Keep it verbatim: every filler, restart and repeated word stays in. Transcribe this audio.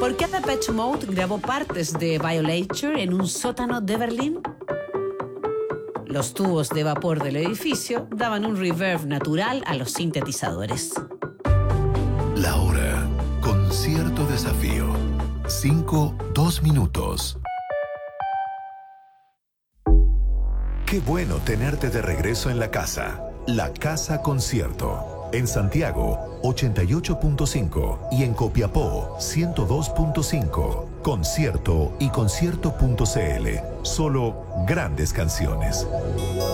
¿Por qué Depeche Mode grabó partes de Violator en un sótano de Berlín? Los tubos de vapor del edificio daban un reverb natural a los sintetizadores. La hora con cierto desafío. Cinco, dos minutos. Qué bueno tenerte de regreso en la casa. La Casa Concierto. En Santiago, ochenta y ocho punto cinco y en Copiapó, ciento dos punto cinco. Concierto y concierto punto c l. Solo grandes canciones.